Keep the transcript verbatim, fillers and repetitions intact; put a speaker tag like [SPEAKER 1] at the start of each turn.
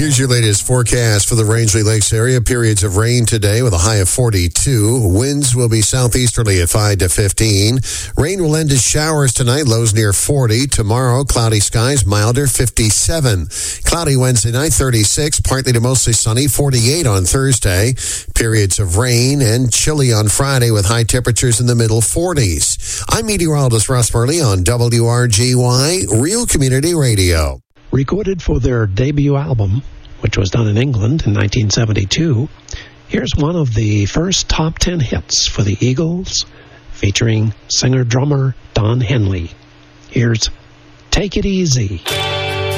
[SPEAKER 1] Here's your latest forecast for the Rangeley Lakes area. Periods of rain today with a high of forty-two. Winds will be southeasterly at five to fifteen. Rain will end as showers tonight, lows near forty. Tomorrow, cloudy skies, milder, fifty-seven. Cloudy Wednesday night, thirty-six. Partly to mostly sunny, forty-eight on Thursday. Periods of rain and chilly on Friday with high temperatures in the middle forties. I'm meteorologist Russ Murley on W R G Y, Real Community Radio.
[SPEAKER 2] Recorded for their debut album, which was done in England in nineteen seventy-two, here's one of the first top ten hits for the Eagles, featuring singer-drummer Don Henley. Here's Take It Easy.